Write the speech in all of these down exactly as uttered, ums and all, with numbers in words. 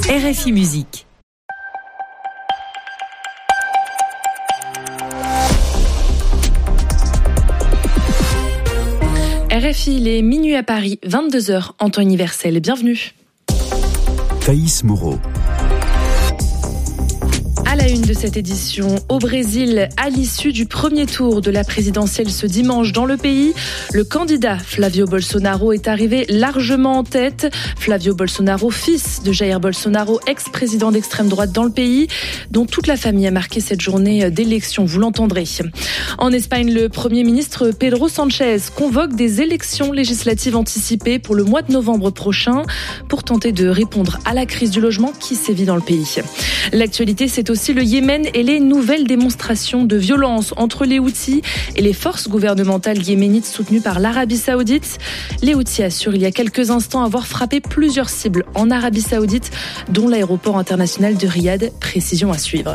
R F I Musique. R F I, il est minuit à Paris, vingt-deux heures en temps universel. Bienvenue. Thaïs Moreau. À la une de cette édition, au Brésil, à l'issue du premier tour de la présidentielle ce dimanche dans le pays, le candidat Flavio Bolsonaro est arrivé largement en tête. Flavio Bolsonaro, fils de Jair Bolsonaro, ex-président d'extrême droite dans le pays, dont toute la famille a marqué cette journée d'élection, vous l'entendrez. En Espagne, le Premier ministre Pedro Sánchez convoque des élections législatives anticipées pour le mois de novembre prochain pour tenter de répondre à la crise du logement qui sévit dans le pays. L'actualité, c'est aussi le Yémen et les nouvelles démonstrations de violence entre les Houthis et les forces gouvernementales yéménites soutenues par l'Arabie Saoudite. Les Houthis assurent il y a quelques instants avoir frappé plusieurs cibles en Arabie Saoudite, dont l'aéroport international de Riyad. Précision à suivre.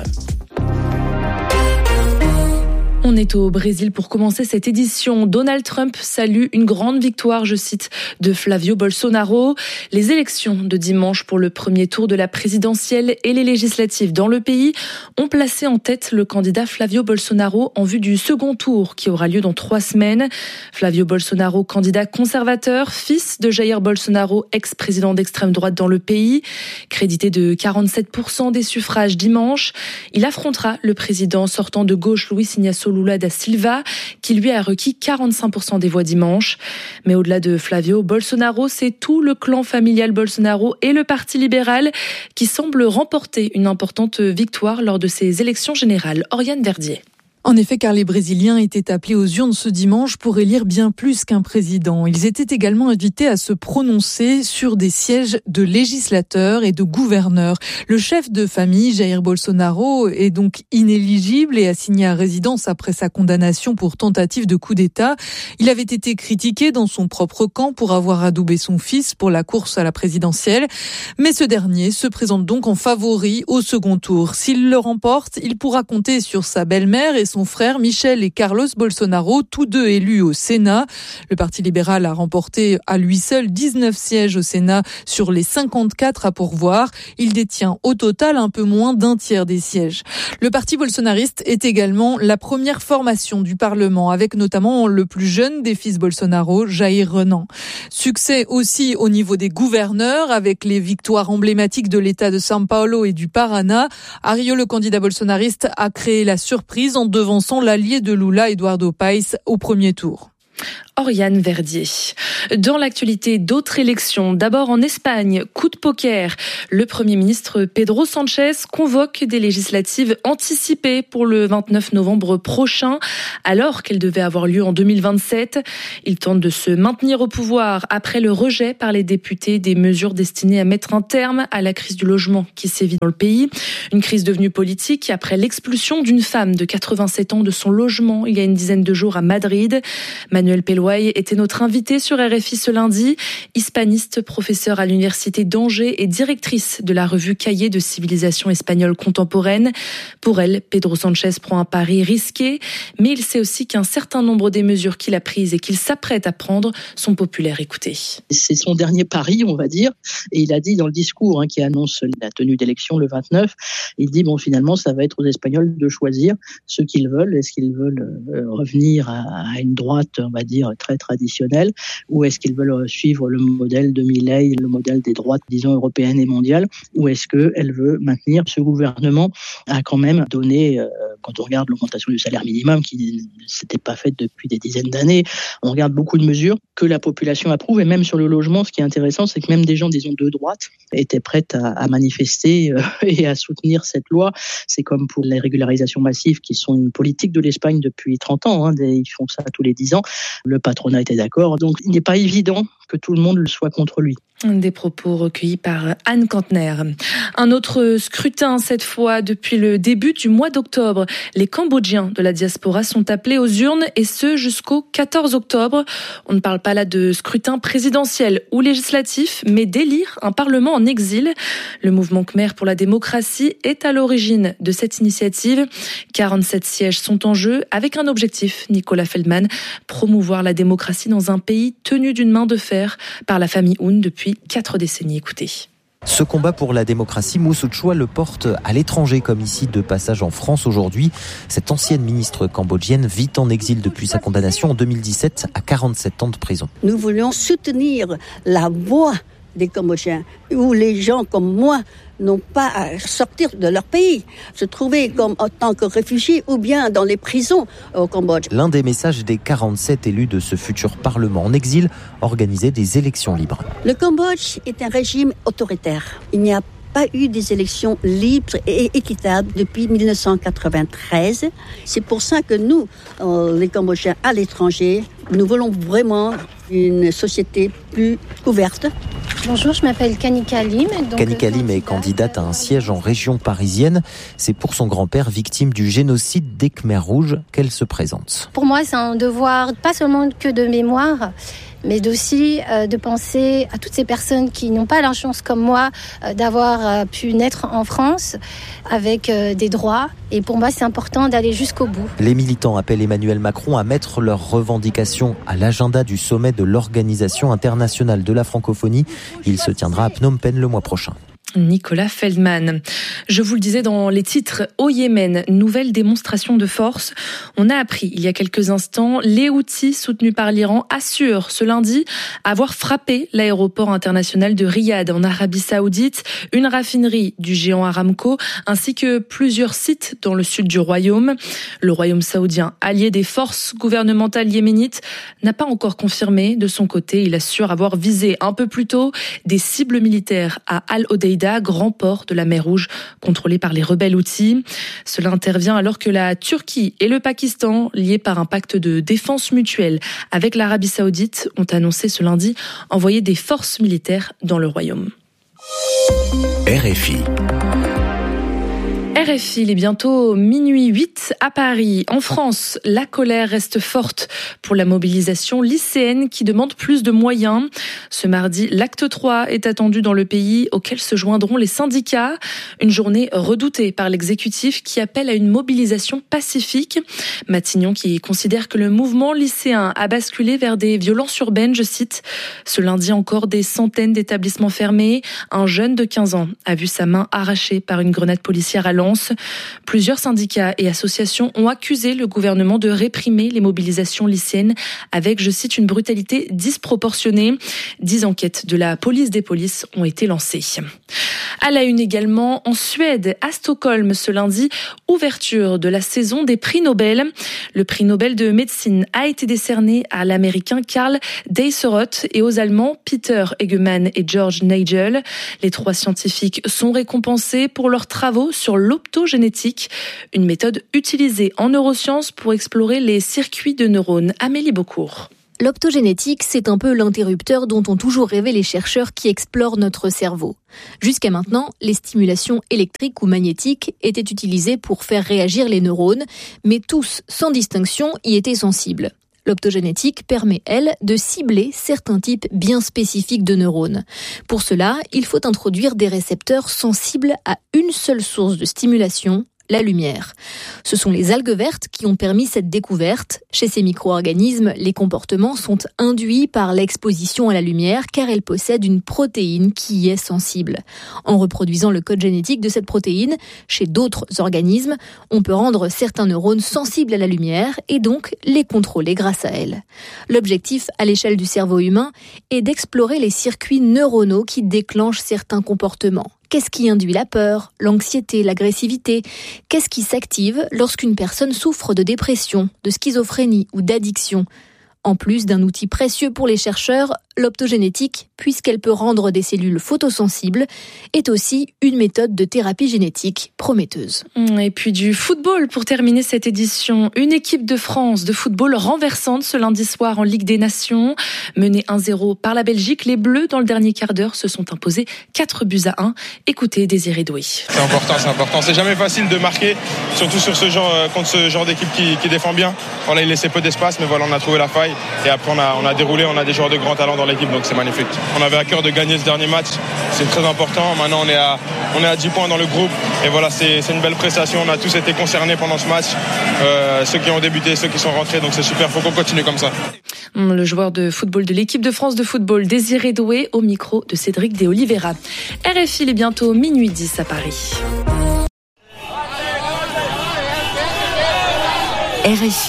On est au Brésil pour commencer cette édition. Donald Trump salue une grande victoire, je cite, de Flavio Bolsonaro. Les élections de dimanche pour le premier tour de la présidentielle et les législatives dans le pays ont placé en tête le candidat Flavio Bolsonaro en vue du second tour qui aura lieu dans trois semaines. Flavio Bolsonaro, candidat conservateur, fils de Jair Bolsonaro, ex-président d'extrême droite dans le pays, crédité de quarante-sept pour cent des suffrages dimanche. Il affrontera le président sortant de gauche Luiz Inácio Lula da Silva, qui lui a requis quarante-cinq pour cent des voix dimanche. Mais au-delà de Flavio Bolsonaro, c'est tout le clan familial Bolsonaro et le Parti libéral qui semblent remporter une importante victoire lors de ces élections générales. Oriane Verdier. En effet, car les Brésiliens étaient appelés aux urnes ce dimanche pour élire bien plus qu'un président. Ils étaient également invités à se prononcer sur des sièges de législateurs et de gouverneurs. Le chef de famille, Jair Bolsonaro, est donc inéligible et assigné à résidence après sa condamnation pour tentative de coup d'État. Il avait été critiqué dans son propre camp pour avoir adoubé son fils pour la course à la présidentielle. Mais ce dernier se présente donc en favori au second tour. S'il le remporte, il pourra compter sur sa belle-mère et son frère Michel et Carlos Bolsonaro, tous deux élus au Sénat. Le Parti libéral a remporté à lui seul dix-neuf sièges au Sénat sur les cinquante-quatre à pourvoir. Il détient au total un peu moins d'un tiers des sièges. Le parti bolsonariste est également la première formation du Parlement, avec notamment le plus jeune des fils Bolsonaro, Jair Renan. Succès aussi au niveau des gouverneurs, avec les victoires emblématiques de l'État de São Paulo et du Paraná. Ario, le candidat bolsonariste, a créé la surprise en devançant l'allié de Lula, Eduardo Paes, au premier tour. Oriane Verdier. Dans l'actualité, d'autres élections. D'abord en Espagne, coup de poker. Le Premier ministre Pedro Sánchez convoque des législatives anticipées pour le vingt-neuf novembre prochain, alors qu'elles devaient avoir lieu en deux mille vingt-sept. Il tente de se maintenir au pouvoir après le rejet par les députés des mesures destinées à mettre un terme à la crise du logement qui sévit dans le pays. Une crise devenue politique après l'expulsion d'une femme de quatre-vingt-sept ans de son logement il y a une dizaine de jours à Madrid. Manuel Peloy était notre invitée sur R F I ce lundi, hispaniste, professeure à l'université d'Angers et directrice de la revue Cahiers de civilisation espagnole contemporaine. Pour elle, Pedro Sánchez prend un pari risqué, mais il sait aussi qu'un certain nombre des mesures qu'il a prises et qu'il s'apprête à prendre sont populaires. Écoutez. C'est son dernier pari, on va dire, et il a dit dans le discours hein, qui annonce la tenue d'élection le vingt-neuf, il dit bon finalement ça va être aux Espagnols de choisir ce qu'ils veulent. Est-ce qu'ils veulent euh, revenir à, à une droite, on va dire, très traditionnelle, ou est-ce qu'ils veulent suivre le modèle de Milei, le modèle des droites, disons, européennes et mondiales, ou est-ce qu'elle veut maintenir ce gouvernement a quand même donné, euh, quand on regarde l'augmentation du salaire minimum, qui ne s'était pas faite depuis des dizaines d'années, on regarde beaucoup de mesures que la population approuve, et même sur le logement, ce qui est intéressant, c'est que même des gens, disons, de droite, étaient prêts à, à manifester euh, et à soutenir cette loi. C'est comme pour les régularisations massives, qui sont une politique de l'Espagne depuis trente ans, hein, des, ils font ça tous les dix ans. Le patronat était d'accord, donc il n'est pas évident que tout le monde le soit contre lui. Des propos recueillis par Anne Kantner. Un autre scrutin, cette fois depuis le début du mois d'octobre. Les Cambodgiens de la diaspora sont appelés aux urnes, et ce jusqu'au quatorze octobre. On ne parle pas là de scrutin présidentiel ou législatif, mais d'élire un parlement en exil. Le mouvement Khmer pour la démocratie est à l'origine de cette initiative. quarante-sept sièges sont en jeu, avec un objectif, Nicolas Feldman, promouvoir la démocratie dans un pays tenu d'une main de fer par la famille Hun depuis quatre décennies. Écoutez. Ce combat pour la démocratie, Moussou Tchwa le porte à l'étranger, comme ici de passage en France aujourd'hui. Cette ancienne ministre cambodgienne vit en exil depuis sa condamnation en deux mille dix-sept à quarante-sept ans de prison. Nous voulons soutenir la voix des Cambodgiens, où les gens comme moi n'ont pas à sortir de leur pays, se trouver comme en tant que réfugiés ou bien dans les prisons au Cambodge. L'un des messages des quarante-sept élus de ce futur parlement en exil, organiser des élections libres. Le Cambodge est un régime autoritaire. Il n'y a pas eu des élections libres et équitables depuis mille neuf cent quatre-vingt-treize. C'est pour ça que nous, les Cambodgiens à l'étranger, nous voulons vraiment une société plus ouverte. Bonjour, je m'appelle Kanika Lim. Kanika Lim est candidate à un siège en région parisienne. C'est pour son grand-père, victime du génocide des Khmers rouges, qu'elle se présente. Pour moi, c'est un devoir, pas seulement que de mémoire, mais aussi euh, de penser à toutes ces personnes qui n'ont pas la chance comme moi euh, d'avoir euh, pu naître en France avec euh, des droits. Et pour moi, c'est important d'aller jusqu'au bout. Les militants appellent Emmanuel Macron à mettre leurs revendications à l'agenda du sommet de l'Organisation internationale de la francophonie. Il se tiendra à Phnom Penh le mois prochain. Nicolas Feldman. Je vous le disais dans les titres, au Yémen, nouvelle démonstration de force. On a appris il y a quelques instants, les Houthis soutenus par l'Iran assurent ce lundi avoir frappé l'aéroport international de Riyad en Arabie Saoudite, une raffinerie du géant Aramco, ainsi que plusieurs sites dans le sud du royaume. Le royaume saoudien, allié des forces gouvernementales yéménites, n'a pas encore confirmé. De son côté, il assure avoir visé un peu plus tôt des cibles militaires à Al-Hodeïda, grand port de la mer Rouge, contrôlé par les rebelles Houthis. Cela intervient alors que la Turquie et le Pakistan, liés par un pacte de défense mutuelle avec l'Arabie Saoudite, ont annoncé ce lundi envoyer des forces militaires dans le royaume. R F I. R F I, il est bientôt minuit huit à Paris. En France, la colère reste forte pour la mobilisation lycéenne qui demande plus de moyens. Ce mardi, l'acte trois est attendu dans le pays, auquel se joindront les syndicats. Une journée redoutée par l'exécutif qui appelle à une mobilisation pacifique. Matignon qui considère que le mouvement lycéen a basculé vers des violences urbaines, je cite. Ce lundi encore, des centaines d'établissements fermés. Un jeune de quinze ans a vu sa main arrachée par une grenade policière à Lens. Plusieurs syndicats et associations ont accusé le gouvernement de réprimer les mobilisations lycéennes avec, je cite, une brutalité disproportionnée. Dix enquêtes de la police des polices ont été lancées. À la une également, en Suède, à Stockholm, ce lundi, ouverture de la saison des prix Nobel. Le prix Nobel de médecine a été décerné à l'américain Karl Deisseroth et aux Allemands Peter Egemann et George Nagel. Les trois scientifiques sont récompensés pour leurs travaux sur l'optogénétique, une méthode utilisée en neurosciences pour explorer les circuits de neurones. Amélie Beaucourt. L'optogénétique, c'est un peu l'interrupteur dont ont toujours rêvé les chercheurs qui explorent notre cerveau. Jusqu'à maintenant, les stimulations électriques ou magnétiques étaient utilisées pour faire réagir les neurones, mais tous, sans distinction, y étaient sensibles. L'optogénétique permet, elle, de cibler certains types bien spécifiques de neurones. Pour cela, il faut introduire des récepteurs sensibles à une seule source de stimulation, la lumière. Ce sont les algues vertes qui ont permis cette découverte. Chez ces micro-organismes, les comportements sont induits par l'exposition à la lumière car elle possède une protéine qui y est sensible. En reproduisant le code génétique de cette protéine, chez d'autres organismes, on peut rendre certains neurones sensibles à la lumière et donc les contrôler grâce à elle. L'objectif à l'échelle du cerveau humain est d'explorer les circuits neuronaux qui déclenchent certains comportements. Qu'est-ce qui induit la peur, l'anxiété, l'agressivité ? Qu'est-ce qui s'active lorsqu'une personne souffre de dépression, de schizophrénie ou d'addiction ? En plus d'un outil précieux pour les chercheurs, l'optogénétique, puisqu'elle peut rendre des cellules photosensibles, est aussi une méthode de thérapie génétique prometteuse. Et puis du football pour terminer cette édition. Une équipe de France de football renversante ce lundi soir en Ligue des Nations. Menée un zéro par la Belgique, les Bleus, dans le dernier quart d'heure, se sont imposés quatre buts à un. Écoutez Désiré Doué. C'est important, c'est important. C'est jamais facile de marquer, surtout sur ce genre, contre ce genre d'équipe qui, qui défend bien. On a laissé peu d'espace, mais voilà, on a trouvé la faille. et après on a, on a déroulé, on a des joueurs de grand talent dans l'équipe, donc c'est magnifique. On avait à cœur de gagner ce dernier match, c'est très important. Maintenant on est à, on est à dix points dans le groupe et voilà, c'est, c'est une belle prestation. On a tous été concernés pendant ce match, euh, ceux qui ont débuté, ceux qui sont rentrés, donc c'est super, il faut qu'on continue comme ça. Le joueur de football de l'équipe de France de football, Désiré Doué, au micro de Cédric de Oliveira. R F I, il est bientôt minuit dix à Paris. R F I.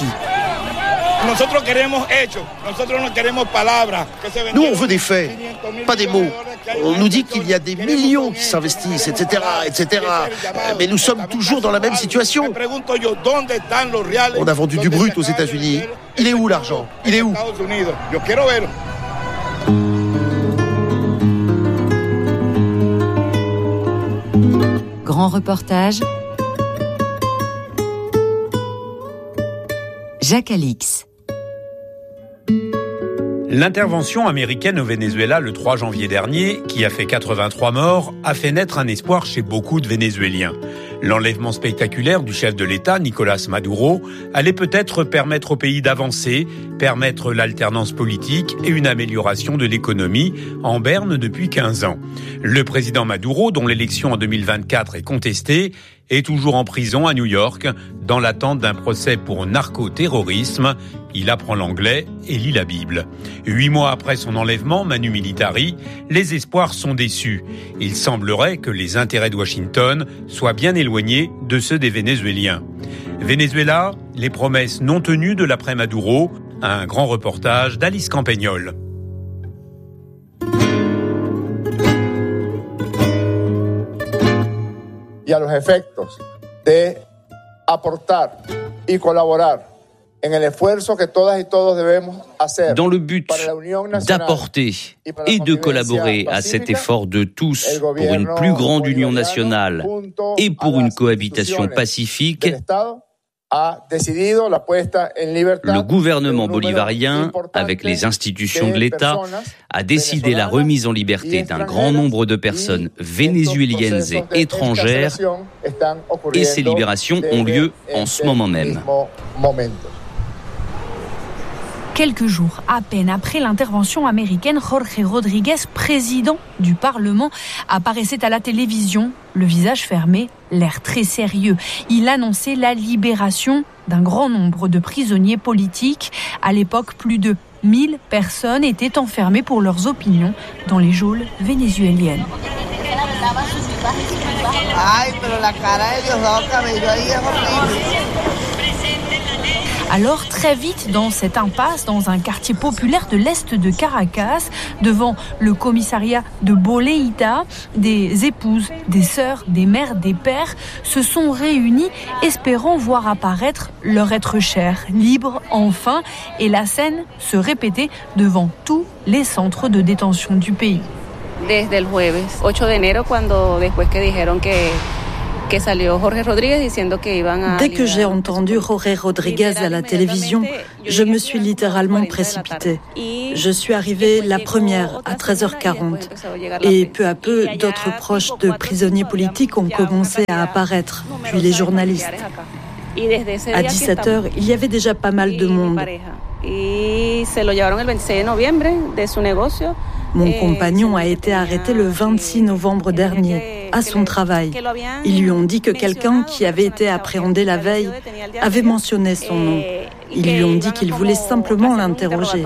Nous, on veut des faits, pas des mots. On nous dit qu'il y a des millions qui s'investissent, et cetera, et cetera. Mais nous sommes toujours dans la même situation. On a vendu du brut aux États-Unis. Il est où l'argent ? Il est où ? Grand reportage. Jacques Alix. L'intervention américaine au Venezuela le trois janvier dernier, qui a fait quatre-vingt-trois morts, a fait naître un espoir chez beaucoup de Vénézuéliens. L'enlèvement spectaculaire du chef de l'État, Nicolás Maduro, allait peut-être permettre au pays d'avancer, permettre l'alternance politique et une amélioration de l'économie en berne depuis quinze ans. Le président Maduro, dont l'élection en deux mille vingt-quatre est contestée, est toujours en prison à New York, dans l'attente d'un procès pour narcoterrorisme. Il apprend l'anglais et lit la Bible. Huit mois après son enlèvement, Manu Militari, les espoirs sont déçus. Il semblerait que les intérêts de Washington soient bien éloignés de ceux des Vénézuéliens. Venezuela, les promesses non tenues de l'après-Maduro, un grand reportage d'Alice Campagnol. Y a los efectos de aportar y colaborar en el esfuerzo que todas y todos debemos hacer. Dans le but d'apporter et de collaborer à cet effort de tous pour une plus grande union nationale et pour une cohabitation pacifique, le gouvernement bolivarien, avec les institutions de l'État, a décidé la remise en liberté d'un grand nombre de personnes vénézuéliennes et étrangères, et ces libérations ont lieu en ce moment même. Quelques jours à peine après l'intervention américaine, Jorge Rodríguez, président du Parlement, apparaissait à la télévision, le visage fermé, l'air très sérieux. Il annonçait la libération d'un grand nombre de prisonniers politiques. À l'époque, plus de mille personnes étaient enfermées pour leurs opinions dans les geôles vénézuéliennes. Alors, très vite, dans cette impasse, dans un quartier populaire de l'est de Caracas, devant le commissariat de Boleïta, des épouses, des sœurs, des mères, des pères se sont réunis, espérant voir apparaître leur être cher, libre enfin, et la scène se répétait devant tous les centres de détention du pays. Desde el jueves ocho de enero, cuando después que dijeron que Dès que j'ai entendu Jorge Rodríguez à la télévision, je me suis littéralement précipitée. Je suis arrivée la première à treize heures quarante et peu à peu, d'autres proches de prisonniers politiques ont commencé à apparaître, puis les journalistes. À dix-sept heures, il y avait déjà pas mal de monde. Mon compagnon a été arrêté le vingt-six novembre dernier, à son travail. Ils lui ont dit que quelqu'un qui avait été appréhendé la veille avait mentionné son nom. Ils lui ont dit qu'ils voulaient simplement l'interroger.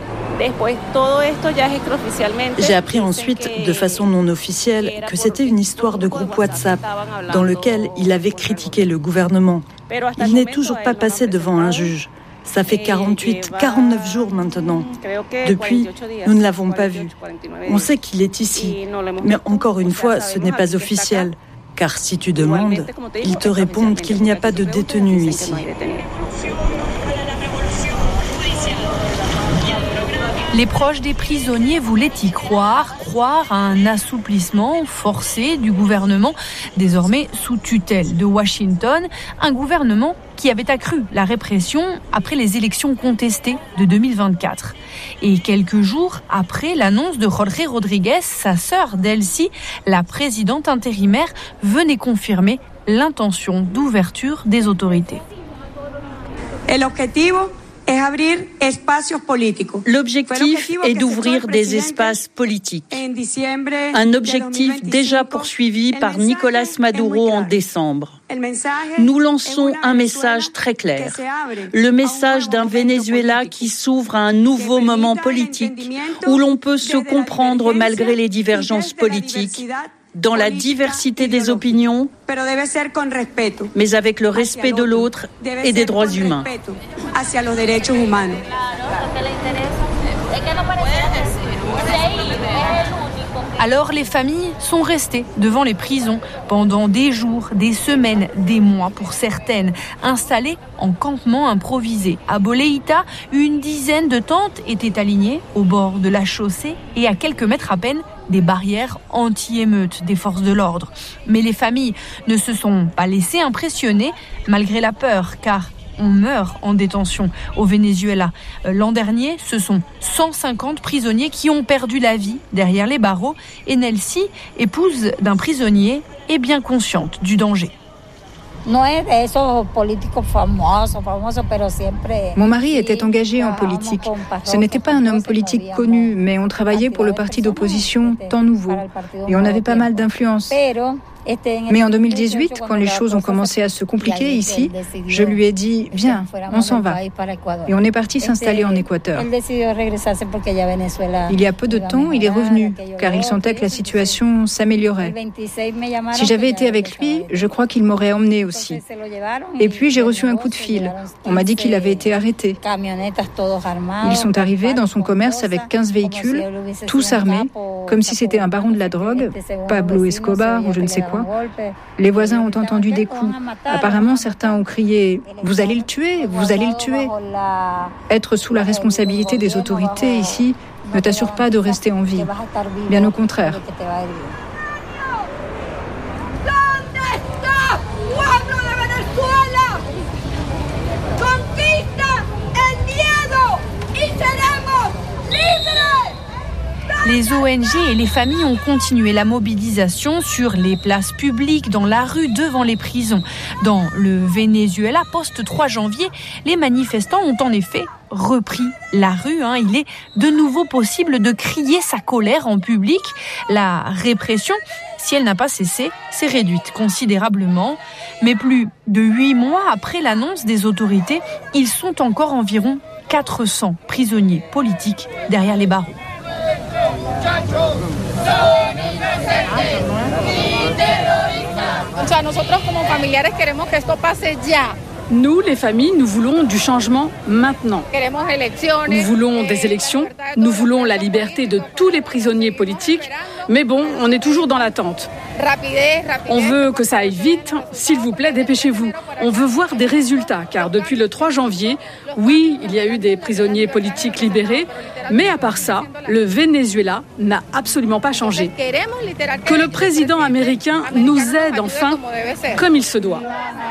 J'ai appris ensuite, de façon non officielle, que c'était une histoire de groupe WhatsApp dans lequel il avait critiqué le gouvernement. Il n'est toujours pas passé devant un juge. Ça fait quarante-huit, quarante-neuf jours maintenant. Depuis, nous ne l'avons pas vu. On sait qu'il est ici, mais encore une fois, ce n'est pas officiel. Car si tu demandes, ils te répondent qu'il n'y a pas de détenus ici. Les proches des prisonniers voulaient y croire, croire à un assouplissement forcé du gouvernement, désormais sous tutelle de Washington, un gouvernement qui avait accru la répression après les élections contestées de deux mille vingt-quatre. Et quelques jours après l'annonce de Jorge Rodríguez, sa sœur Delcy, la présidente intérimaire, venait confirmer l'intention d'ouverture des autorités. El objetivo L'objectif est d'ouvrir des espaces politiques. Un objectif déjà poursuivi par Nicolás Maduro en décembre. Nous lançons un message très clair. Le message d'un Venezuela qui s'ouvre à un nouveau moment politique où l'on peut se comprendre malgré les divergences politiques, dans la diversité des opinions, mais avec le respect de l'autre et des droits humains. Alors les familles sont restées devant les prisons pendant des jours, des semaines, des mois pour certaines, installées en campement improvisé. À Boleita, une dizaine de tentes étaient alignées au bord de la chaussée et à quelques mètres à peine des barrières anti-émeutes des forces de l'ordre. Mais les familles ne se sont pas laissées impressionner malgré la peur, car on meurt en détention au Venezuela. L'an dernier, ce sont cent cinquante prisonniers qui ont perdu la vie derrière les barreaux et Nelcy, épouse d'un prisonnier, est bien consciente du danger. Mon mari était engagé en politique. Ce n'était pas un homme politique connu, mais on travaillait pour le parti d'opposition Temps Nouveau et on avait pas mal d'influence. Mais en deux mille dix-huit, quand les choses ont commencé à se compliquer ici, je lui ai dit « Viens, on s'en va ». Et on est parti s'installer en Équateur. Il y a peu de temps, il est revenu, car il sentait que la situation s'améliorait. Si j'avais été avec lui, je crois qu'il m'aurait emmené aussi. Et puis j'ai reçu un coup de fil. On m'a dit qu'il avait été arrêté. Ils sont arrivés dans son commerce avec quinze véhicules, tous armés, comme si c'était un baron de la drogue, Pablo Escobar ou je ne sais quoi. Les voisins ont entendu des coups. Apparemment, certains ont crié « Vous allez le tuer, vous allez le tuer ». Être sous la responsabilité des autorités ici ne t'assure pas de rester en vie. Bien au contraire. Les O N G et les familles ont continué la mobilisation sur les places publiques, dans la rue, devant les prisons. Dans le Venezuela, post-trois janvier, les manifestants ont en effet repris la rue. Hein. Il est de nouveau possible de crier sa colère en public. La répression, si elle n'a pas cessé, s'est réduite considérablement. Mais plus de huit mois après l'annonce des autorités, ils sont encore environ quatre cents prisonniers politiques derrière les barreaux. Nous, les familles, nous voulons du changement maintenant. Nous voulons des élections, nous voulons la liberté de tous les prisonniers politiques, mais bon, on est toujours dans l'attente. On veut que ça aille vite, s'il vous plaît, dépêchez-vous. On veut voir des résultats, car depuis le trois janvier, oui, il y a eu des prisonniers politiques libérés, mais à part ça, le Venezuela n'a absolument pas changé. Que le président américain nous aide enfin, comme il se doit.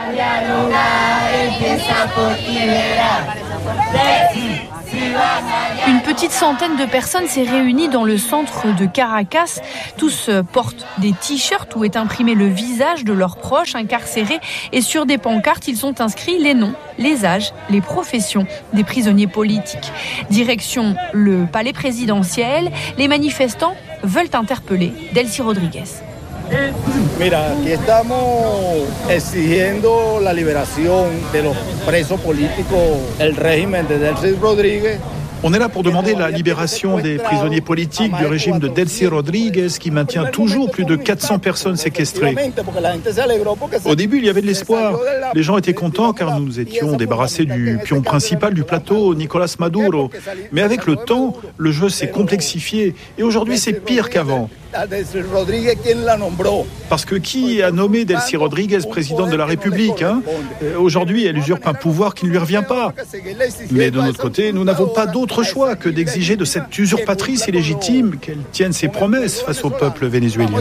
Une petite centaine de personnes s'est réunie dans le centre de Caracas. Tous portent des t-shirts où est imprimé le visage de leurs proches incarcérés et sur des pancartes, ils sont inscrits les noms, les âges, les professions des prisonniers politiques. Direction le palais présidentiel, les manifestants veulent interpeller Delcy Rodríguez. Mira, aquí estamos exigiendo la liberación de los presos políticos, el régimen de Delcy Rodríguez. On est là pour demander la libération des prisonniers politiques du régime de Delcy Rodríguez qui maintient toujours plus de quatre cents personnes séquestrées. Au début, il y avait de l'espoir. Les gens étaient contents car nous étions débarrassés du pion principal du plateau, Nicolás Maduro. Mais avec le temps, le jeu s'est complexifié et aujourd'hui c'est pire qu'avant. Parce que qui a nommé Delcy Rodríguez présidente de la République, hein ? Aujourd'hui, elle usurpe un pouvoir qui ne lui revient pas. Mais de notre côté, nous n'avons pas d'autre choix que d'exiger de cette usurpatrice illégitime qu'elle tienne ses promesses face au peuple vénézuélien.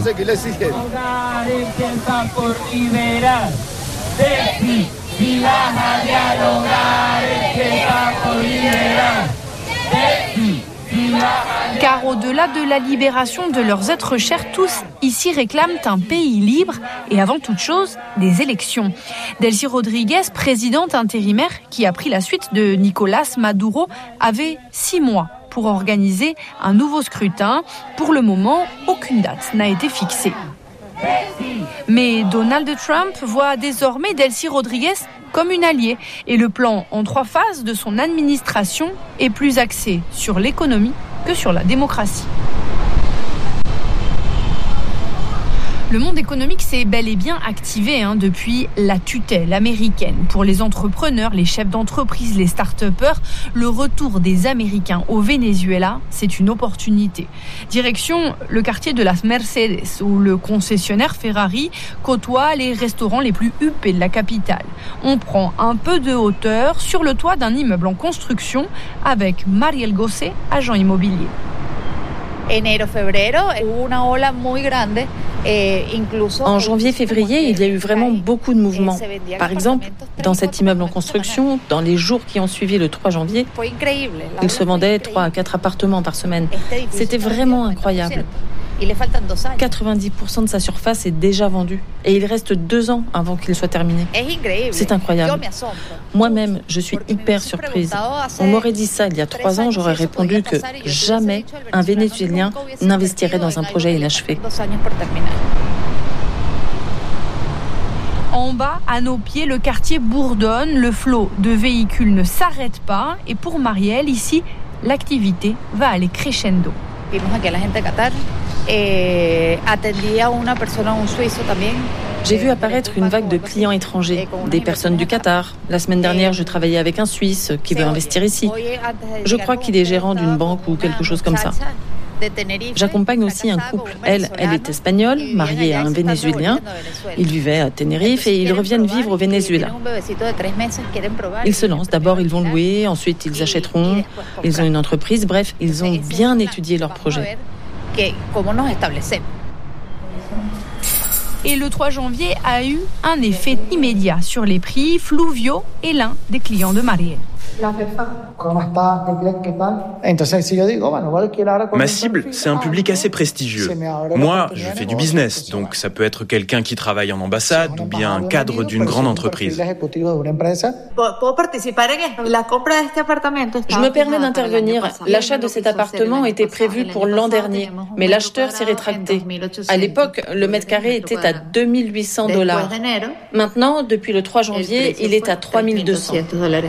Car au-delà de la libération de leurs êtres chers, tous ici réclament un pays libre et avant toute chose, des élections. Delcy Rodriguez, présidente intérimaire qui a pris la suite de Nicolás Maduro, avait six mois pour organiser un nouveau scrutin. Pour le moment, aucune date n'a été fixée. Mais Donald Trump voit désormais Delcy Rodriguez comme une alliée et le plan en trois phases de son administration est plus axé sur l'économie que sur la démocratie. Le monde économique s'est bel et bien activé hein, depuis la tutelle américaine. Pour les entrepreneurs, les chefs d'entreprise, les start-upers, le retour des Américains au Venezuela, c'est une opportunité. Direction le quartier de Las Mercedes, où le concessionnaire Ferrari côtoie les restaurants les plus huppés de la capitale. On prend un peu de hauteur sur le toit d'un immeuble en construction avec Mariel Gosset, agent immobilier. En janvier-février, il y a eu vraiment beaucoup de mouvements. Par exemple, dans cet immeuble en construction, dans les jours qui ont suivi le trois janvier, il se vendait trois à quatre appartements par semaine. C'était vraiment incroyable. quatre-vingt-dix pour cent de sa surface est déjà vendue. Et il reste deux ans avant qu'il soit terminé. C'est incroyable. Moi-même, je suis hyper surprise. On m'aurait dit ça il y a trois ans, j'aurais répondu que jamais un Vénézuélien n'investirait dans un projet inachevé. En bas, à nos pieds, le quartier bourdonne. Le flot de véhicules ne s'arrête pas. Et pour Marielle, ici, l'activité va aller crescendo. J'ai vu apparaître une vague de clients étrangers, des personnes du Qatar. La semaine dernière, je travaillais avec un Suisse qui veut investir ici. Je crois qu'il est gérant d'une banque ou quelque chose comme ça. J'accompagne aussi un couple. Elle, elle est espagnole, mariée à un Vénézuélien. Ils vivaient à Tenerife et ils reviennent vivre au Venezuela. Ils se lancent. D'abord, ils vont louer, ensuite ils achèteront. Ils ont une entreprise. Bref, ils ont bien étudié leur projet. Et le trois janvier a eu un effet immédiat sur les prix. Fluvio est l'un des clients de Marielle. Ma cible, c'est un public assez prestigieux. Moi, je fais du business, donc ça peut être quelqu'un qui travaille en ambassade ou bien un cadre d'une grande entreprise. Je me permets d'intervenir. L'achat de cet appartement était prévu pour l'an dernier, mais l'acheteur s'est rétracté. À l'époque, le mètre carré était à deux mille huit cents dollars. Maintenant, depuis le trois janvier, il est à trois mille deux cents.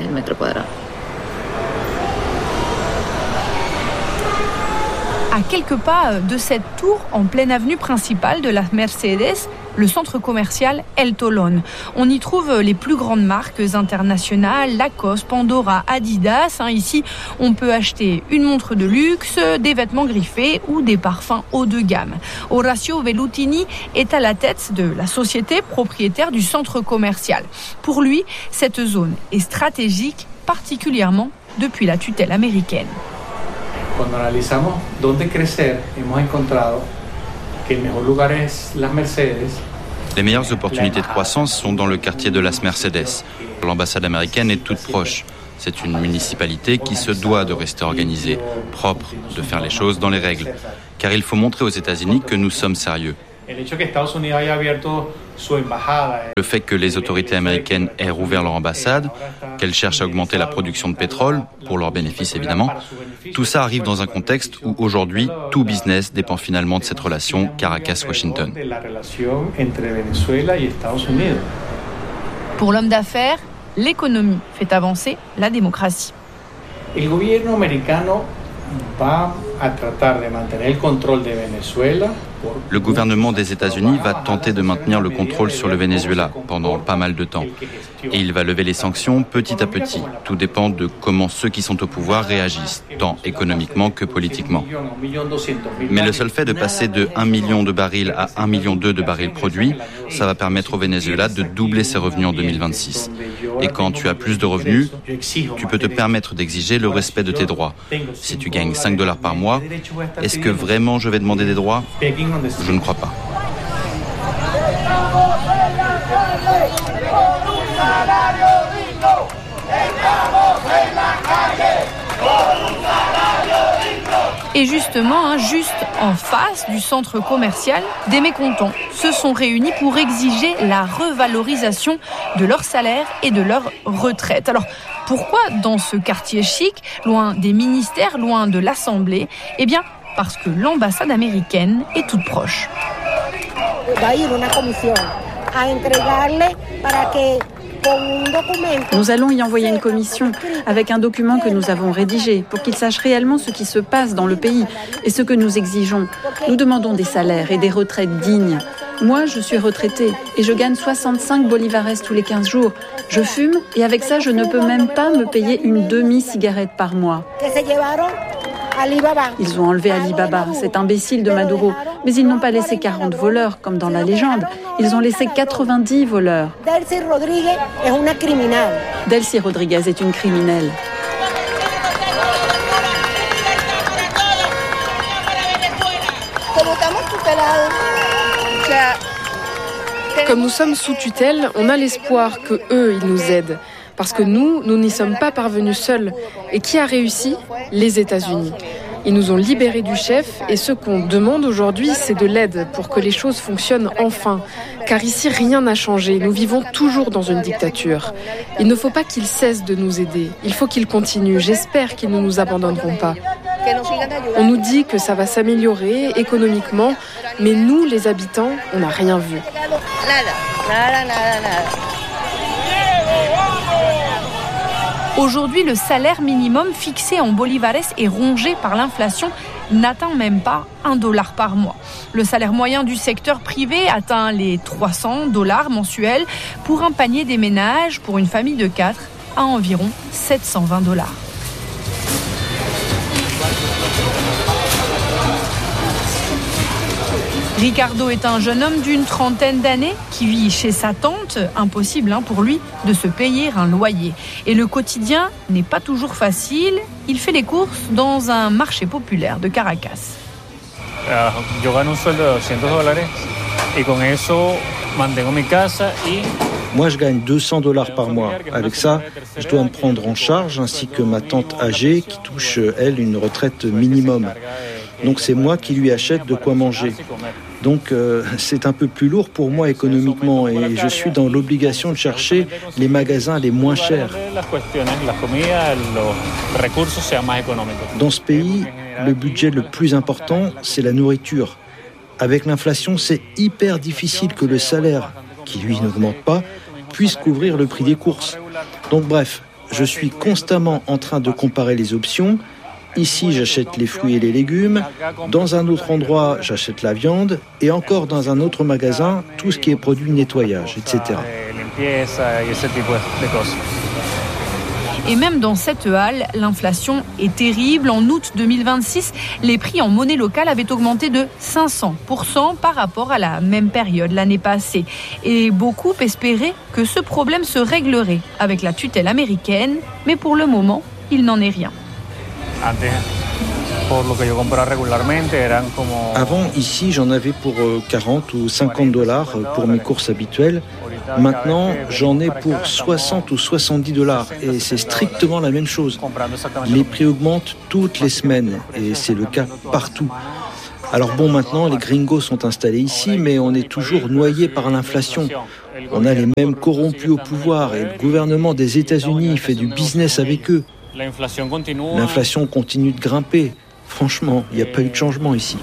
À quelques pas de cette tour en pleine avenue principale de Las Mercedes, le centre commercial El Tolón. On y trouve les plus grandes marques internationales, Lacoste, Pandora, Adidas. Ici, on peut acheter une montre de luxe, des vêtements griffés ou des parfums haut de gamme. Horacio Vellutini est à la tête de la société propriétaire du centre commercial. Pour lui, cette zone est stratégique, particulièrement depuis la tutelle américaine. Cuando analizamos dónde crecer, hemos encontrado que el mejor lugar es Las Mercedes. Les meilleures opportunités de croissance sont dans le quartier de Las Mercedes. L'ambassade américaine est toute proche. C'est une municipalité qui se doit de rester organisée, propre, de faire les choses dans les règles. Car il faut montrer aux États-Unis que nous sommes sérieux. Le fait que les autorités américaines aient rouvert leur ambassade, qu'elles cherchent à augmenter la production de pétrole, pour leur bénéfice évidemment, tout ça arrive dans un contexte où aujourd'hui, tout business dépend finalement de cette relation Caracas-Washington. Pour l'homme d'affaires, l'économie fait avancer la démocratie. El gobierno americano va a tratar de mantener el control de Venezuela. Le gouvernement des États-Unis va tenter de maintenir le contrôle sur le Venezuela pendant pas mal de temps. Et il va lever les sanctions petit à petit. Tout dépend de comment ceux qui sont au pouvoir réagissent, tant économiquement que politiquement. Mais le seul fait de passer de un million de barils à un million deux de barils produits, ça va permettre au Venezuela de doubler ses revenus en deux mille vingt-six. Et quand tu as plus de revenus, tu peux te permettre d'exiger le respect de tes droits. Si tu gagnes cinq dollars par mois, est-ce que vraiment je vais demander des droits ? Je ne crois pas. Et justement, hein, juste en face du centre commercial, des mécontents se sont réunis pour exiger la revalorisation de leur salaire et de leur retraite. Alors, pourquoi dans ce quartier chic, loin des ministères, loin de l'Assemblée ? Eh bien, parce que l'ambassade américaine est toute proche. Nous allons y envoyer une commission avec un document que nous avons rédigé pour qu'ils sachent réellement ce qui se passe dans le pays et ce que nous exigeons. Nous demandons des salaires et des retraites dignes. Moi, je suis retraitée et je gagne soixante-cinq bolivares tous les quinze jours. Je fume et avec ça, je ne peux même pas me payer une demi-cigarette par mois. Ils ont enlevé Alibaba, cet imbécile de Maduro. Mais ils n'ont pas laissé quarante voleurs, comme dans la légende. Ils ont laissé quatre-vingt-dix voleurs. Delcy Rodriguez est une criminelle. Comme nous sommes sous tutelle, on a l'espoir que eux, ils nous aident. Parce que nous, nous n'y sommes pas parvenus seuls. Et qui a réussi ? Les États-Unis. Ils nous ont libérés du chef et ce qu'on demande aujourd'hui, c'est de l'aide pour que les choses fonctionnent enfin. Car ici, rien n'a changé. Nous vivons toujours dans une dictature. Il ne faut pas qu'ils cessent de nous aider. Il faut qu'ils continuent. J'espère qu'ils ne nous abandonneront pas. On nous dit que ça va s'améliorer économiquement, mais nous, les habitants, on n'a rien vu. Aujourd'hui, le salaire minimum fixé en bolivares et rongé par l'inflation n'atteint même pas un dollar par mois. Le salaire moyen du secteur privé atteint les trois cents dollars mensuels pour un panier des ménages pour une famille de quatre à environ sept cent vingt dollars. Ricardo est un jeune homme d'une trentaine d'années qui vit chez sa tante. Impossible hein, pour lui de se payer un loyer. Et le quotidien n'est pas toujours facile. Il fait les courses dans un marché populaire de Caracas. Je gagne un sueldo de deux cents dollars et con eso mantengo mi casa y Moi, je gagne deux cents dollars par mois. Avec ça, je dois me prendre en charge, ainsi que ma tante âgée qui touche, elle, une retraite minimum. Donc, c'est moi qui lui achète de quoi manger. Donc, euh, c'est un peu plus lourd pour moi économiquement et je suis dans l'obligation de chercher les magasins les moins chers. Dans ce pays, le budget le plus important, c'est la nourriture. Avec l'inflation, c'est hyper difficile que le salaire, qui lui n'augmente pas, puisse couvrir le prix des courses. Donc bref, je suis constamment en train de comparer les options. Ici, j'achète les fruits et les légumes. Dans un autre endroit, j'achète la viande. Et encore dans un autre magasin, tout ce qui est produit de nettoyage, et cetera. Et même dans cette halle, l'inflation est terrible. En août deux mille vingt-six, les prix en monnaie locale avaient augmenté de cinq cents pour cent par rapport à la même période l'année passée. Et beaucoup espéraient que ce problème se réglerait avec la tutelle américaine. Mais pour le moment, il n'en est rien. Avant, ici, j'en avais pour quarante ou cinquante dollars pour mes courses habituelles. Maintenant, j'en ai pour soixante ou soixante-dix dollars et c'est strictement la même chose. Les prix augmentent toutes les semaines et c'est le cas partout. Alors bon, maintenant, les gringos sont installés ici, mais on est toujours noyé par l'inflation. On a les mêmes corrompus au pouvoir et le gouvernement des États-Unis fait du business avec eux. L'inflation continue de grimper. Franchement, il n'y a pas eu de changement ici.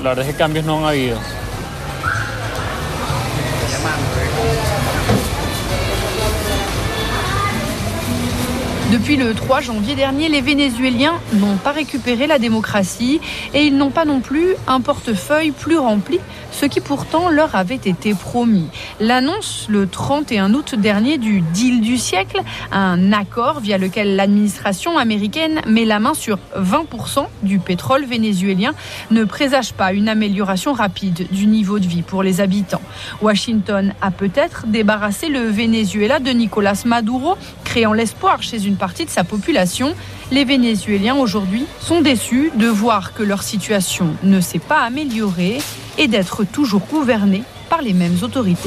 Depuis le trois janvier dernier, les Vénézuéliens n'ont pas récupéré la démocratie et ils n'ont pas non plus un portefeuille plus rempli, ce qui pourtant leur avait été promis. L'annonce le trente et un août dernier du deal du siècle, un accord via lequel l'administration américaine met la main sur vingt pour cent du pétrole vénézuélien, ne présage pas une amélioration rapide du niveau de vie pour les habitants. Washington a peut-être débarrassé le Venezuela de Nicolás Maduro, créant l'espoir chez une partie de sa population. Les Vénézuéliens aujourd'hui sont déçus de voir que leur situation ne s'est pas améliorée et d'être toujours gouvernés par les mêmes autorités.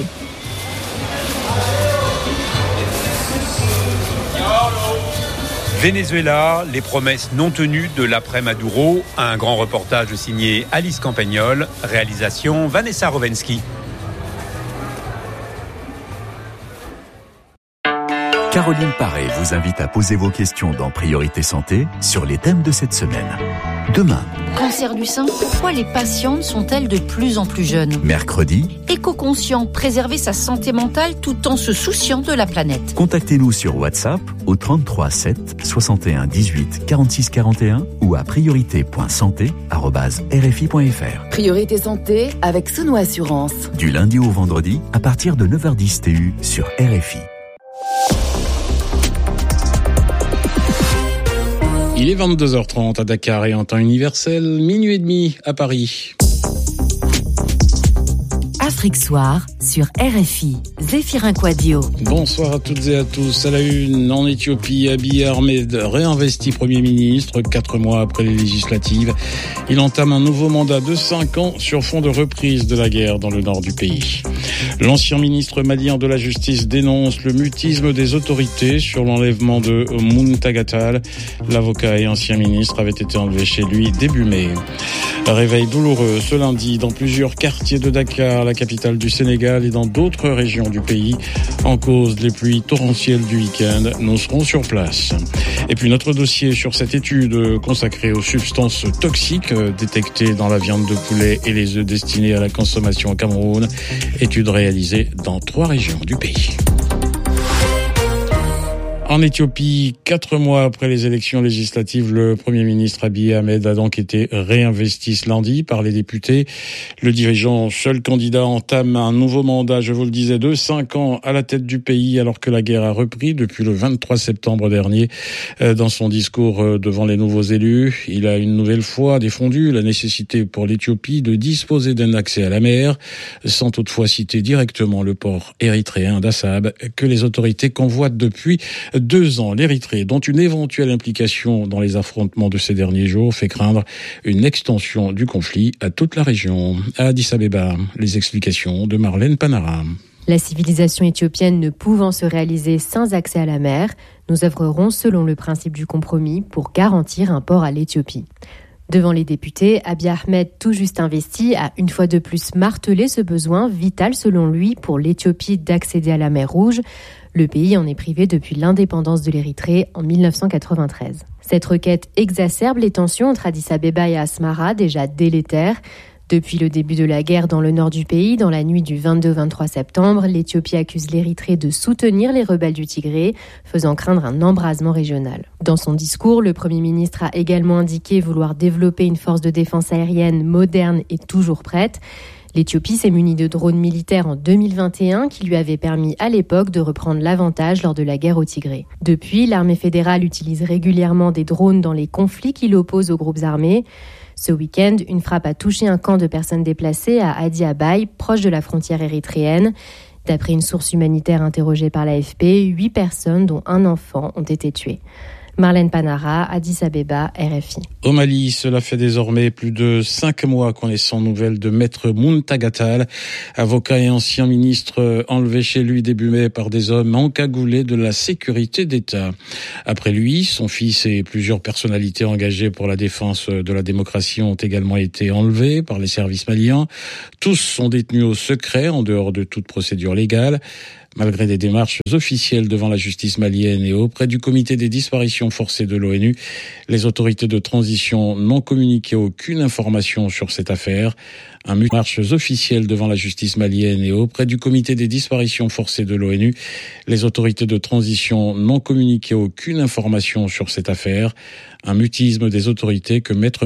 Venezuela, les promesses non tenues de l'après-Maduro. Un grand reportage signé Alice Campagnol. Réalisation Vanessa Rovensky. Caroline Paré vous invite à poser vos questions dans Priorité Santé sur les thèmes de cette semaine. Demain, cancer du sein, pourquoi les patientes sont-elles de plus en plus jeunes ? Mercredi, éco-conscient, préserver sa santé mentale tout en se souciant de la planète. Contactez-nous sur WhatsApp au trente-trois sept soixante et un dix-huit quarante-six quarante et un ou à priorité point santé arobase r f i point f r. Priorité Santé avec Sono Assurance. Du lundi au vendredi à partir de neuf heures dix T U sur R F I. Il est vingt-deux heures trente à Dakar et en temps universel, minuit et demi à Paris. Afrique Soir sur R F I. Zéphirin Quadio. Bonsoir à toutes et à tous. À la une, en Éthiopie, Abiy Ahmed réinvesti Premier ministre quatre mois après les législatives. Il entame un nouveau mandat de cinq ans sur fond de reprise de la guerre dans le nord du pays. L'ancien ministre malien de la Justice dénonce le mutisme des autorités sur l'enlèvement de Muntagatal. L'avocat et ancien ministre avait été enlevé chez lui début mai. Réveil douloureux ce lundi dans plusieurs quartiers de Dakar, la capitale du Sénégal et dans d'autres régions du pays. En cause les pluies torrentielles du week-end, nous serons sur place. Et puis notre dossier sur cette étude consacrée aux substances toxiques détectées dans la viande de poulet et les œufs destinés à la consommation au Cameroun. Étude réalisée dans trois régions du pays. En Éthiopie, quatre mois après les élections législatives, le Premier ministre Abiy Ahmed a donc été réinvesti ce lundi par les députés. Le dirigeant, seul candidat, entame un nouveau mandat, je vous le disais, de cinq ans à la tête du pays, alors que la guerre a repris depuis le vingt-trois septembre dernier. Dans son discours devant les nouveaux élus, il a une nouvelle fois défendu la nécessité pour l'Éthiopie de disposer d'un accès à la mer, sans toutefois citer directement le port érythréen d'Assab, que les autorités convoitent depuis deux ans. L'Érythrée, dont une éventuelle implication dans les affrontements de ces derniers jours, fait craindre une extension du conflit à toute la région. À Addis Abeba, les explications de Marlène Panara. La civilisation éthiopienne ne pouvant se réaliser sans accès à la mer, nous œuvrerons selon le principe du compromis pour garantir un port à l'Éthiopie. Devant les députés, Abiy Ahmed, tout juste investi, a une fois de plus martelé ce besoin vital selon lui pour l'Éthiopie d'accéder à la mer Rouge. Le pays en est privé depuis l'indépendance de l'Érythrée en dix-neuf cent quatre-vingt-treize. Cette requête exacerbe les tensions entre Addis Abeba et Asmara, déjà délétères. Depuis le début de la guerre dans le nord du pays, dans la nuit du vingt-deux vingt-trois septembre, l'Éthiopie accuse l'Érythrée de soutenir les rebelles du Tigré, faisant craindre un embrasement régional. Dans son discours, le Premier ministre a également indiqué vouloir développer une force de défense aérienne moderne et toujours prête. L'Éthiopie s'est munie de drones militaires en deux mille vingt et un qui lui avaient permis à l'époque de reprendre l'avantage lors de la guerre au Tigré. Depuis, l'armée fédérale utilise régulièrement des drones dans les conflits qui l'opposent aux groupes armés. Ce week-end, une frappe a touché un camp de personnes déplacées à Adi Abaye, proche de la frontière érythréenne. D'après une source humanitaire interrogée par l'A F P, huit personnes, dont un enfant, ont été tuées. Marlène Panara, Addis Abeba, R F I. Au Mali, cela fait désormais plus de cinq mois qu'on est sans nouvelles de Maître Muntagatal, avocat et ancien ministre enlevé chez lui début mai par des hommes encagoulés de la sécurité d'État. Après lui, son fils et plusieurs personnalités engagées pour la défense de la démocratie ont également été enlevés par les services maliens. Tous sont détenus au secret, en dehors de toute procédure légale. Malgré des démarches officielles devant la justice malienne et auprès du comité des disparitions forcées de l'ONU, les autorités de transition n'ont communiqué aucune information sur cette affaire. Un démarches officielles devant la justice malienne et auprès du comité des disparitions forcées de l'ONU, les autorités de transition n'ont communiqué aucune information sur cette affaire. Un mutisme des autorités que Maître